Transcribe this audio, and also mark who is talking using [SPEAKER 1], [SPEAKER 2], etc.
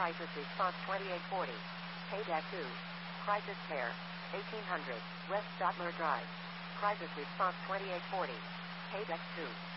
[SPEAKER 1] Crisis Response 2840. Payback 2. Crisis Care. 1800. West Stotler Drive. Crisis Response 2840. Payback 2.